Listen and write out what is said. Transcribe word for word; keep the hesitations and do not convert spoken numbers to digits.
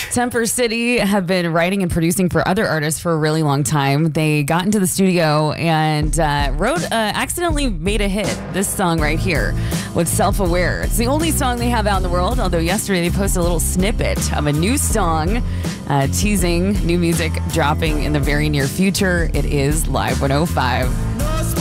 Temper City have been writing and producing for other artists for a really long time. They got into the studio and uh, wrote, uh, accidentally made a hit, this song right here with Self-Aware. It's the only song they have out in the world, although yesterday they posted a little snippet of a new song uh, teasing new music dropping in the very near future. It is Live one oh five.